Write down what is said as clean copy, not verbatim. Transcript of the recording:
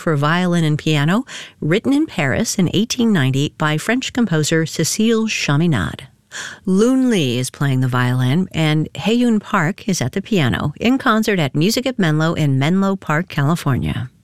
for violin and piano, written in Paris in 1890 by French composer Cécile Chaminade. Loon Lee is playing the violin, and Hae-Yoon Park is at the piano, in concert at Music at Menlo in Menlo Park, California.